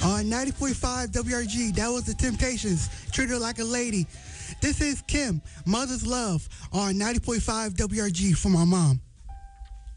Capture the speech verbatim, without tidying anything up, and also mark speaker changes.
Speaker 1: On ninety point five W R G, that was the Temptations. Treat Her Like a Lady. This is Kim, Mother's Love, on ninety point five W R G for my mom.